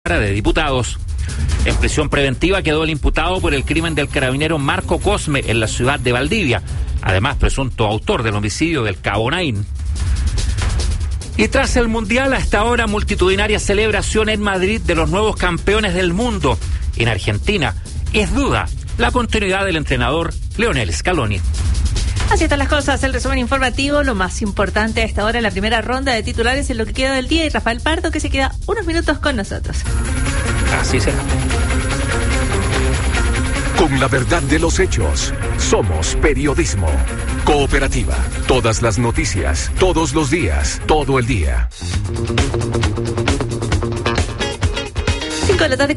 de Diputados. En prisión preventiva quedó el imputado por el crimen del carabinero Marco Cosme en la ciudad de Valdivia, además presunto autor del homicidio del Cabo Naín. Y tras el Mundial, hasta ahora multitudinaria celebración en Madrid de los nuevos campeones del mundo. En Argentina es duda la continuidad del entrenador Lionel Scaloni. Así están las cosas, el resumen informativo, lo más importante a esta hora en la primera ronda de titulares en lo que queda del día, y Rafael Pardo, que se queda unos minutos con nosotros. Así será. Con la verdad de los hechos, somos Periodismo Cooperativa. Todas las noticias, todos los días, todo el día. 5:04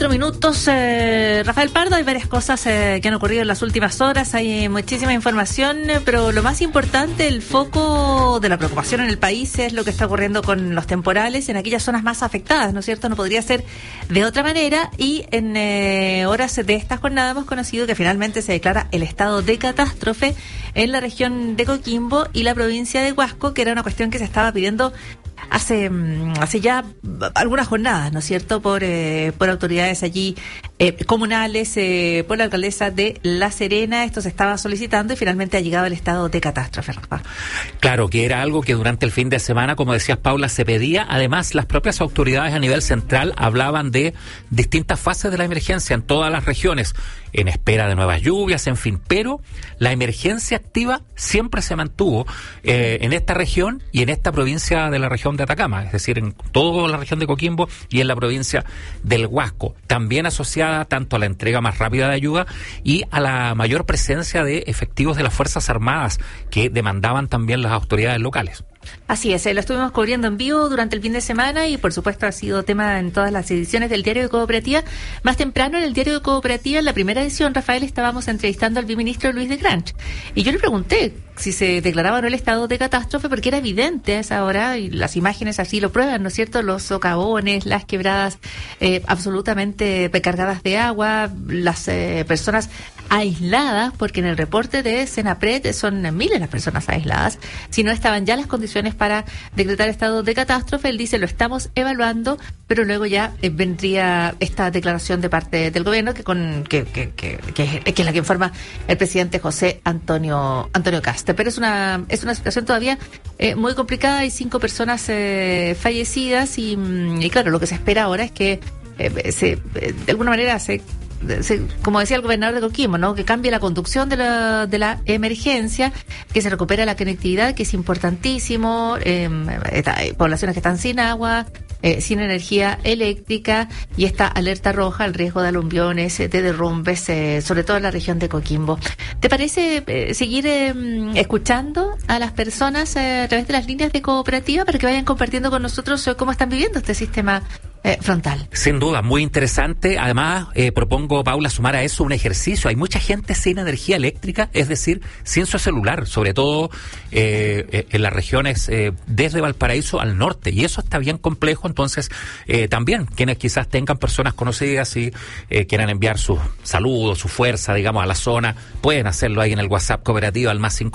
p.m. Rafael Pardo, hay varias cosas que han ocurrido en las últimas horas, hay muchísima información, pero lo más importante, el foco de la preocupación en el país es lo que está ocurriendo con los temporales en aquellas zonas más afectadas, ¿no es cierto? No podría ser de otra manera, y en horas de esta jornada hemos conocido que finalmente se declara el estado de catástrofe en la región de Coquimbo y la provincia de Huasco, que era una cuestión que se estaba pidiendo hace ya algunas jornadas, ¿no es cierto?, por autoridades allí comunales, por la alcaldesa de La Serena. Esto se estaba solicitando y finalmente ha llegado el estado de catástrofe, Rafa. Claro, que era algo que durante el fin de semana, como decías, Paula, se pedía. Además, las propias autoridades a nivel central hablaban de distintas fases de la emergencia en todas las regiones, en espera de nuevas lluvias, en fin, pero la emergencia activa siempre se mantuvo en esta región y en esta provincia de la región de Atacama, es decir, en toda la región de Coquimbo y en la provincia del Huasco, también asociada tanto a la entrega más rápida de ayuda y a la mayor presencia de efectivos de las Fuerzas Armadas que demandaban también las autoridades locales. Así es, lo estuvimos cubriendo en vivo durante el fin de semana y por supuesto ha sido tema en todas las ediciones del Diario de Cooperativa. Más temprano en el Diario de Cooperativa, en la primera edición, Rafael, estábamos entrevistando al viceministro Luis de Granch y yo le pregunté si se declaraba o no el estado de catástrofe, porque era evidente a esa hora, y las imágenes así lo prueban, ¿no es cierto?, los socavones, las quebradas absolutamente cargadas de agua, las personas aisladas, porque en el reporte de Senapred son miles las personas aisladas. Si no estaban ya las condiciones para decretar estado de catástrofe, él dice, lo estamos evaluando, pero luego ya vendría esta declaración de parte del gobierno que es la que informa el presidente José Antonio Cast. Pero es una situación todavía muy complicada. Hay 5 personas fallecidas y claro, lo que se espera ahora es que de alguna manera como decía el gobernador de Coquimbo, ¿no?, que cambie la conducción de la emergencia, que se recupere la conectividad, que es importantísimo. Hay poblaciones que están sin agua, sin energía eléctrica, y esta alerta roja al riesgo de alumbiones, de derrumbes, sobre todo en la región de Coquimbo. ¿Te parece seguir escuchando a las personas a través de las líneas de Cooperativa para que vayan compartiendo con nosotros cómo están viviendo este sistema frontal? Sin duda, muy interesante. Además, propongo, Paula, sumar a eso un ejercicio. Hay mucha gente sin energía eléctrica, es decir, sin su celular, sobre todo en las regiones desde Valparaíso al norte, y eso está bien complejo. Entonces, también quienes quizás tengan personas conocidas y quieran enviar sus saludos, su fuerza, digamos, a la zona, pueden hacerlo ahí en el WhatsApp Cooperativa al más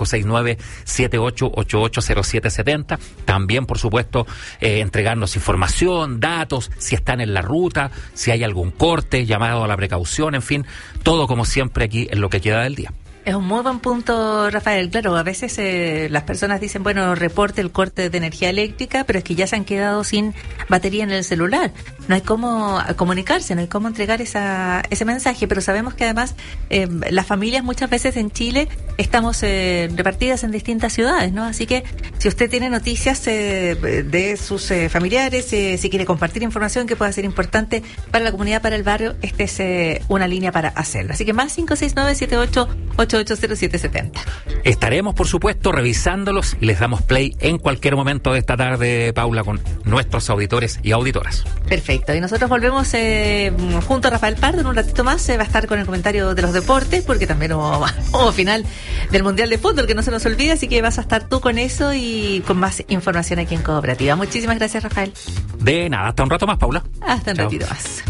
569-7888-0770. También, por supuesto, entregarnos información, datos, si están en la ruta, si hay algún corte, llamado a la precaución, en fin, todo como siempre aquí en lo que queda del día. Es un muy buen punto, Rafael. Claro, a veces las personas dicen, bueno, reporte el corte de energía eléctrica, pero es que ya se han quedado sin batería en el celular. No hay cómo comunicarse, no hay cómo entregar ese mensaje, pero sabemos que además las familias muchas veces en Chile estamos repartidas en distintas ciudades, ¿no? Así que si usted tiene noticias de sus familiares, si quiere compartir información que pueda ser importante para la comunidad, para el barrio, esta es una línea para hacerlo. Así que más 569-7888-0770. Estaremos, por supuesto, revisándolos y les damos play en cualquier momento de esta tarde, Paula, con nuestros auditores y auditoras. Perfecto. Y nosotros volvemos junto a Rafael Pardo en un ratito más. Va a estar con el comentario de los deportes, porque también hubo final del Mundial de Fútbol, que no se nos olvide, así que vas a estar tú con eso y con más información aquí en Cooperativa. Muchísimas gracias, Rafael. De nada, hasta un rato más, Paula. Hasta un Chao. ratito más.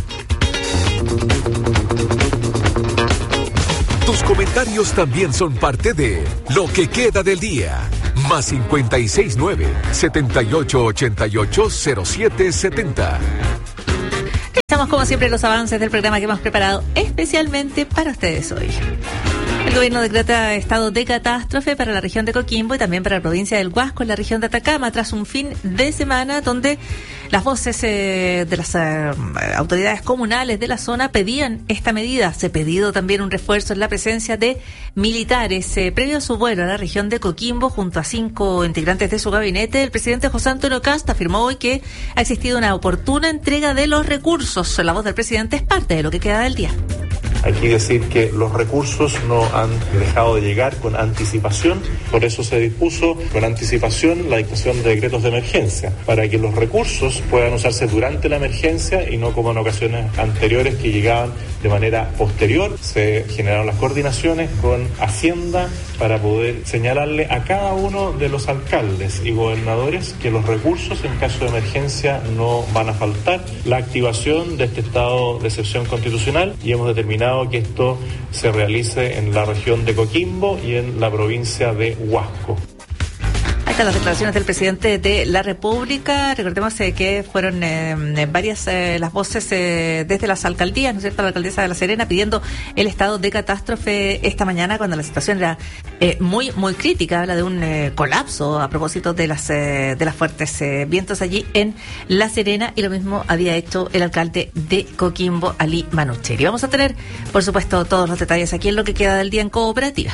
Tus comentarios también son parte de Lo que queda del día. Más 569-7888-0770. Revisamos como siempre los avances del programa que hemos preparado especialmente para ustedes hoy. El gobierno decreta estado de catástrofe para la región de Coquimbo y también para la provincia del Huasco en la región de Atacama tras un fin de semana donde las voces de las autoridades comunales de la zona pedían esta medida. Se ha pedido también un refuerzo en la presencia de militares. Previo a su vuelo a la región de Coquimbo junto a 5 integrantes de su gabinete, el presidente José Antonio Kast afirmó hoy que ha existido una oportuna entrega de los recursos. La voz del presidente es parte de lo que queda del día. Hay que decir que los recursos no han dejado de llegar con anticipación, por eso se dispuso con anticipación la dictación de decretos de emergencia, para que los recursos puedan usarse durante la emergencia y no como en ocasiones anteriores que llegaban de manera posterior. Se generaron las coordinaciones con Hacienda para poder señalarle a cada uno de los alcaldes y gobernadores que los recursos en caso de emergencia no van a faltar. La activación de este estado de excepción constitucional, y hemos determinado que esto se realice en la región de Coquimbo y en la provincia de Huasco. Ahí están las declaraciones del presidente de la República. Recordemos que fueron varias las voces desde las alcaldías, ¿no es cierto?, la alcaldesa de La Serena pidiendo el estado de catástrofe esta mañana cuando la situación era muy crítica. Habla de un colapso a propósito de las fuertes vientos allí en La Serena, y lo mismo había hecho el alcalde de Coquimbo, Ali Manucheri. Vamos a tener, por supuesto, todos los detalles aquí en lo que queda del día en Cooperativa.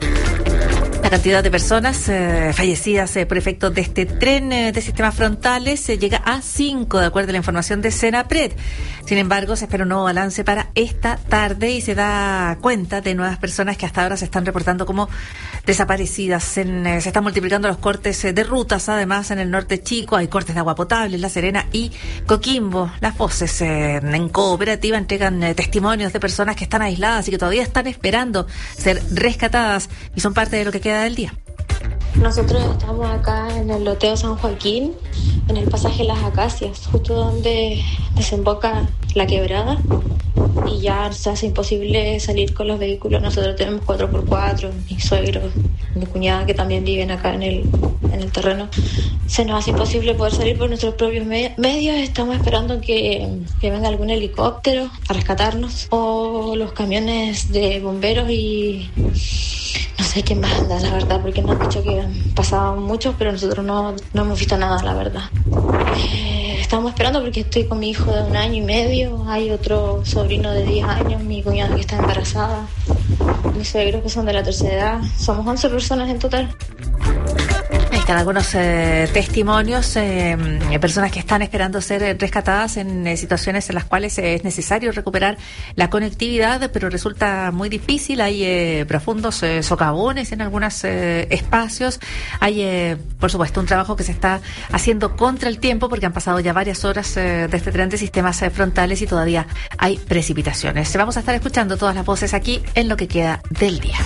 La cantidad de personas fallecidas por efectos de este tren de sistemas frontales llega a 5, de acuerdo a la información de Senapred. Sin embargo, se espera un nuevo balance para esta tarde y se da cuenta de nuevas personas que hasta ahora se están reportando como desaparecidas. Se están multiplicando los cortes de rutas, además en el norte chico hay cortes de agua potable en La Serena y Coquimbo. Las voces en Cooperativa entregan testimonios de personas que están aisladas y que todavía están esperando ser rescatadas y son parte de lo que queda del día. Nosotros estamos acá en el loteo San Joaquín, en el pasaje Las Acacias, justo donde desemboca la quebrada, y ya se hace imposible salir con los vehículos. Nosotros tenemos 4x4, mi suegro, mi cuñada que también viven acá en el terreno. Se nos hace imposible poder salir por nuestros propios medios. Estamos esperando que venga algún helicóptero a rescatarnos o los camiones de bomberos y no sé quién más anda, la verdad, porque nos han dicho que han pasado muchos, pero nosotros no hemos visto nada, la verdad. Estamos esperando porque estoy con mi hijo de 1 año y medio, hay otro sobrino de 10 años, mi cuñada que está embarazada, mis suegros que son de la tercera edad. Somos 11 personas en total. Ahí están algunos testimonios de personas que están esperando ser rescatadas en situaciones en las cuales es necesario recuperar la conectividad, pero resulta muy difícil. Hay profundos socavones en algunos espacios. Hay, por supuesto, un trabajo que se está haciendo contra el tiempo porque han pasado ya varias horas de este tren de sistemas frontales y todavía hay precipitaciones. Vamos a estar escuchando todas las voces aquí en lo que queda del día.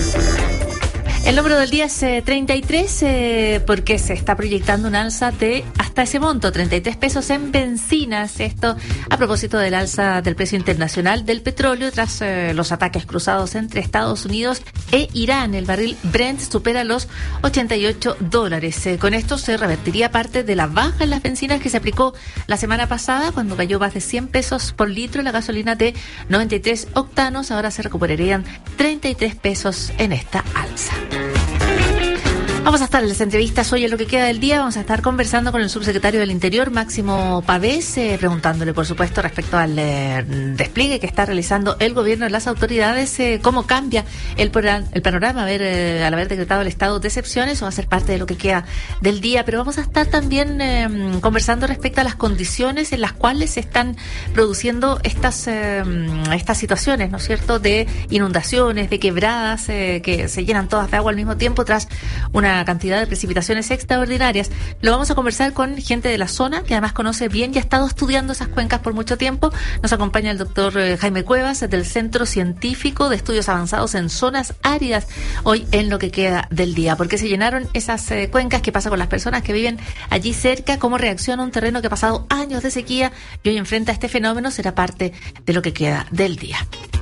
El número del día es 33 porque se está proyectando un alza de hasta ese monto, 33 pesos en bencinas. Esto a propósito del alza del precio internacional del petróleo tras los ataques cruzados entre Estados Unidos e Irán. El barril Brent supera los $88. Con esto se revertiría parte de la baja en las bencinas que se aplicó la semana pasada cuando cayó más de 100 pesos por litro la gasolina de 93 octanos. Ahora se recuperarían 33 pesos en esta alza. Vamos a estar en las entrevistas hoy en lo que queda del día. Vamos a estar conversando con el subsecretario del Interior, Máximo Pavés, preguntándole, por supuesto, respecto al despliegue que está realizando el gobierno y las autoridades, cómo cambia el panorama al haber decretado el estado de excepción. Eso va a ser parte de lo que queda del día. Pero vamos a estar también conversando respecto a las condiciones en las cuales se están produciendo estas situaciones, ¿no es cierto?, de inundaciones, de quebradas que se llenan todas de agua al mismo tiempo tras una cantidad de precipitaciones extraordinarias. Lo vamos a conversar con gente de la zona que además conoce bien y ha estado estudiando esas cuencas por mucho tiempo. Nos acompaña el doctor Jaime Cuevas del Centro Científico de Estudios Avanzados en Zonas Áridas hoy en lo que queda del día. ¿Por qué se llenaron esas cuencas? ¿Qué pasa con las personas que viven allí cerca? ¿Cómo reacciona un terreno que ha pasado años de sequía y hoy enfrenta este fenómeno? Será parte de lo que queda del día.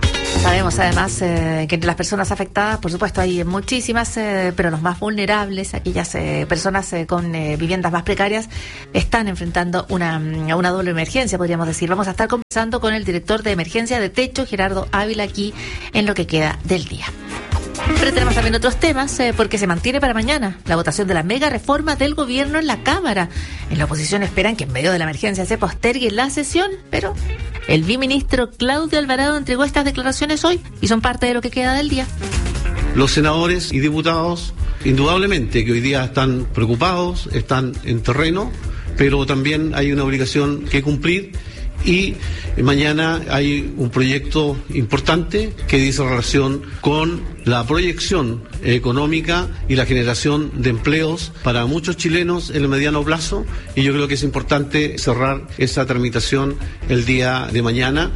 Sabemos además que entre las personas afectadas, por supuesto, hay muchísimas, pero los más vulnerables, aquellas personas con viviendas más precarias, están enfrentando una doble emergencia, podríamos decir. Vamos a estar conversando con el director de emergencia de Techo, Gerardo Ávila, aquí en lo que queda del día. Pero tenemos también otros temas, porque se mantiene para mañana la votación de la mega reforma del gobierno en la Cámara. En la oposición esperan que en medio de la emergencia se postergue la sesión, pero el viceministro Claudio Alvarado entregó estas declaraciones hoy y son parte de lo que queda del día. Los senadores y diputados, indudablemente que hoy día están preocupados, están en terreno, pero también hay una obligación que cumplir. Y mañana hay un proyecto importante que dice relación con la proyección económica y la generación de empleos para muchos chilenos en el mediano plazo, y yo creo que es importante cerrar esa tramitación el día de mañana.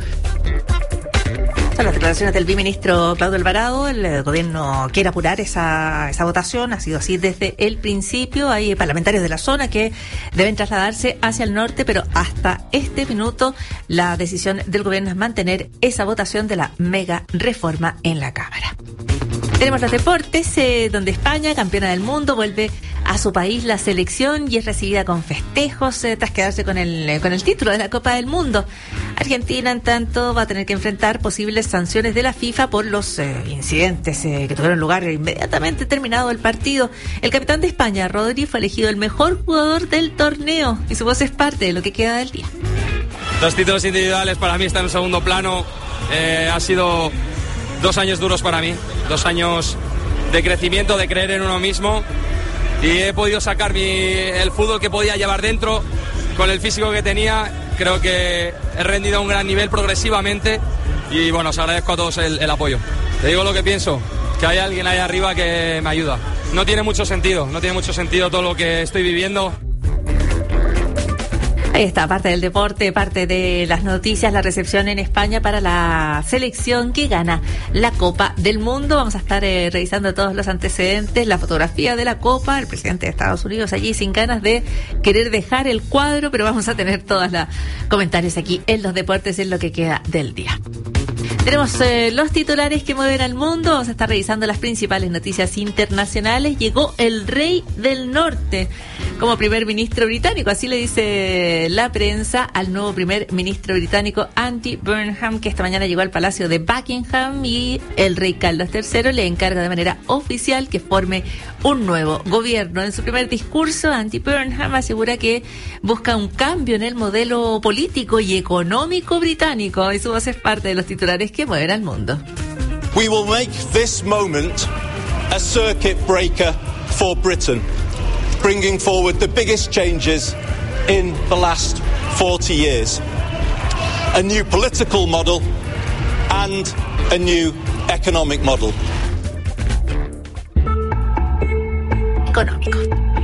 Son las declaraciones del viceministro Claudio Alvarado. El gobierno quiere apurar esa votación, ha sido así desde el principio. Hay parlamentarios de la zona que deben trasladarse hacia el norte, pero hasta este minuto la decisión del gobierno es mantener esa votación de la mega reforma en la Cámara. Tenemos los deportes, donde España, campeona del mundo, vuelve a su país la selección y es recibida con festejos tras quedarse con el título de la Copa del Mundo. Argentina, en tanto, va a tener que enfrentar posibles sanciones de la FIFA por los incidentes que tuvieron lugar inmediatamente terminado el partido. El capitán de España, Rodri, fue elegido el mejor jugador del torneo y su voz es parte de lo que queda del día. Los títulos individuales para mí están en segundo plano. Ha sido 2 años duros para mí, 2 años de crecimiento, de creer en uno mismo, y he podido sacar el fútbol que podía llevar dentro con el físico que tenía. Creo que he rendido a un gran nivel progresivamente y bueno, os agradezco a todos el apoyo. Te digo lo que pienso, que hay alguien ahí arriba que me ayuda. No tiene mucho sentido todo lo que estoy viviendo. Ahí está, parte del deporte, parte de las noticias, la recepción en España para la selección que gana la Copa del Mundo. Vamos a estar revisando todos los antecedentes, la fotografía de la Copa, el presidente de Estados Unidos allí sin ganas de querer dejar el cuadro, pero vamos a tener todos los comentarios aquí en los deportes en lo que queda del día. Tenemos los titulares que mueven al mundo. Vamos a estar revisando las principales noticias internacionales. Llegó el rey del norte como primer ministro británico, así le dice la prensa al nuevo primer ministro británico Andy Burnham, que esta mañana llegó al Palacio de Buckingham, y el rey Carlos III le encarga de manera oficial que forme un nuevo gobierno. En su primer discurso, Andy Burnham asegura que busca un cambio en el modelo político y económico británico, y su voz es parte de los titulares que mueven al mundo. We will make this moment a circuit breaker for Britain, bringing forward the biggest changes in the last 40 years. A new political model and a new economic model. Económico.